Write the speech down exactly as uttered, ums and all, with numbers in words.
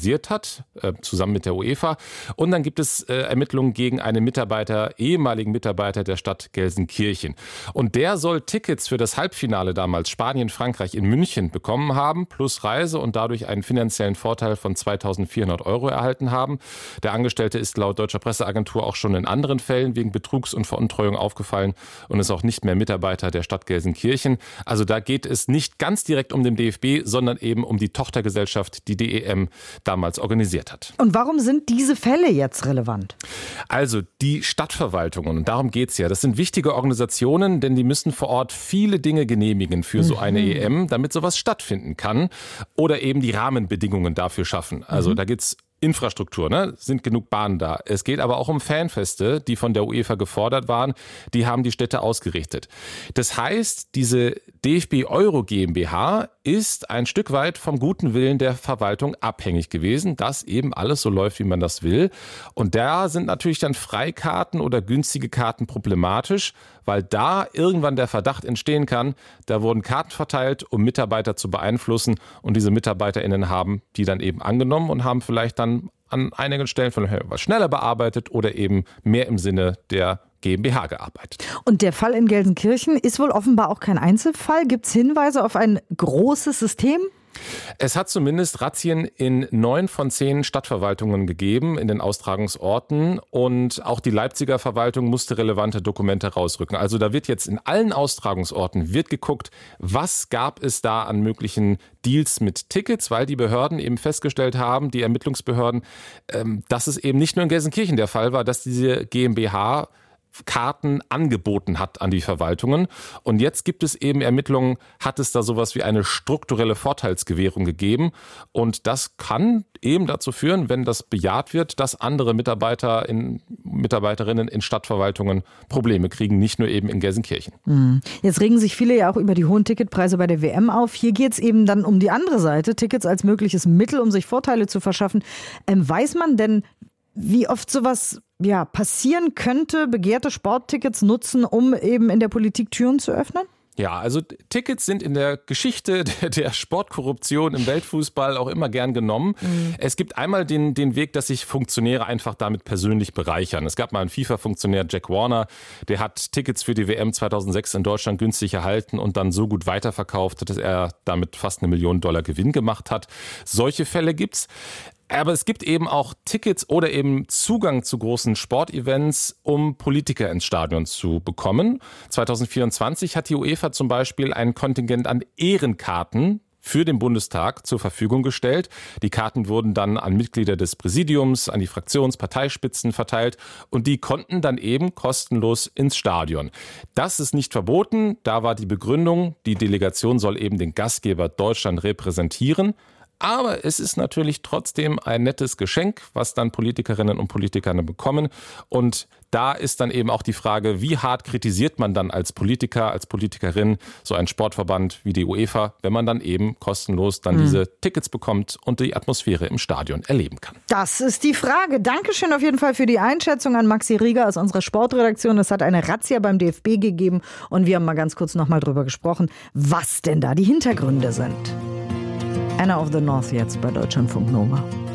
organisiert hat, äh, zusammen mit der UEFA. Und dann gibt es äh, Ermittlungen gegen einen Mitarbeiter, ehemaligen Mitarbeiter der Stadt Gelsenkirchen. Und der soll Tickets für das Halbfinale damals Spanien-Frankreich in München bekommen haben, plus Reise und dadurch einen finanziellen Vorteil von zweitausendvierhundert Euro erhalten haben. Der Angestellte ist laut Deutscher Presseagentur auch schon in anderen Fällen wegen Betrugs und Veruntreuung aufgefallen und ist auch nicht mehr Mitarbeiter der Stadt Gelsenkirchen. Also da geht es nicht ganz direkt um den D F B, sondern eben um die Tochtergesellschaft, die die E M damals organisiert hat. Und warum sind diese Fälle jetzt relevant? Also die Stadtverwaltungen, und darum geht es ja, das sind wichtige Organisationen, denn die müssen vor Ort viele Dinge genehmigen für so eine mhm. E M, damit sowas stattfinden kann oder eben die Rahmenbedingungen dafür schaffen. Also mhm. da geht's Infrastruktur, ne? Sind genug Bahnen da. Es geht aber auch um Fanfeste, die von der UEFA gefordert waren. Die haben die Städte ausgerichtet. Das heißt, diese D F B Euro GmbH ist ein Stück weit vom guten Willen der Verwaltung abhängig gewesen, dass eben alles so läuft, wie man das will. Und da sind natürlich dann Freikarten oder günstige Karten problematisch, weil da irgendwann der Verdacht entstehen kann, da wurden Karten verteilt, um Mitarbeiter zu beeinflussen. Und diese MitarbeiterInnen haben die dann eben angenommen und haben vielleicht dann an einigen Stellen von was schneller bearbeitet oder eben mehr im Sinne der GmbH gearbeitet. Und der Fall in Gelsenkirchen ist wohl offenbar auch kein Einzelfall. Gibt es Hinweise auf ein großes System? Es hat zumindest Razzien in neun von zehn Stadtverwaltungen gegeben, in den Austragungsorten. Und auch die Leipziger Verwaltung musste relevante Dokumente rausrücken. Also da wird jetzt in allen Austragungsorten wird geguckt, was gab es da an möglichen Deals mit Tickets, weil die Behörden eben festgestellt haben, die Ermittlungsbehörden, dass es eben nicht nur in Gelsenkirchen der Fall war, dass diese GmbH Karten angeboten hat an die Verwaltungen. Und jetzt gibt es eben Ermittlungen, hat es da sowas wie eine strukturelle Vorteilsgewährung gegeben. Und das kann eben dazu führen, wenn das bejaht wird, dass andere Mitarbeiter in, Mitarbeiterinnen in Stadtverwaltungen Probleme kriegen, nicht nur eben in Gelsenkirchen. Jetzt regen sich viele ja auch über die hohen Ticketpreise bei der W M auf. Hier geht es eben dann um die andere Seite, Tickets als mögliches Mittel, um sich Vorteile zu verschaffen. Ähm, weiß man denn, wie oft sowas ja, passieren könnte, begehrte Sporttickets nutzen, um eben in der Politik Türen zu öffnen? Ja, also Tickets sind in der Geschichte der, der Sportkorruption im Weltfußball auch immer gern genommen. Mhm. Es gibt einmal den, den Weg, dass sich Funktionäre einfach damit persönlich bereichern. Es gab mal einen FIFA-Funktionär, Jack Warner, der hat Tickets für die W M zweitausendsechs in Deutschland günstig erhalten und dann so gut weiterverkauft, dass er damit fast eine Million Dollar Gewinn gemacht hat. Solche Fälle gibt's. Aber es gibt eben auch Tickets oder eben Zugang zu großen Sportevents, um Politiker ins Stadion zu bekommen. zweitausendvierundzwanzig hat die UEFA zum Beispiel ein Kontingent an Ehrenkarten für den Bundestag zur Verfügung gestellt. Die Karten wurden dann an Mitglieder des Präsidiums, an die Fraktionsparteispitzen verteilt und die konnten dann eben kostenlos ins Stadion. Das ist nicht verboten. Da war die Begründung, die Delegation soll eben den Gastgeber Deutschland repräsentieren. Aber es ist natürlich trotzdem ein nettes Geschenk, was dann Politikerinnen und Politiker bekommen. Und da ist dann eben auch die Frage, wie hart kritisiert man dann als Politiker, als Politikerin so einen Sportverband wie die UEFA, wenn man dann eben kostenlos dann mhm. diese Tickets bekommt und die Atmosphäre im Stadion erleben kann. Das ist die Frage. Dankeschön auf jeden Fall für die Einschätzung an Maxi Rieger aus unserer Sportredaktion. Es hat eine Razzia beim D F B gegeben und wir haben mal ganz kurz nochmal drüber gesprochen, was denn da die Hintergründe sind. Anna of the North jetzt bei Deutschlandfunk Nova.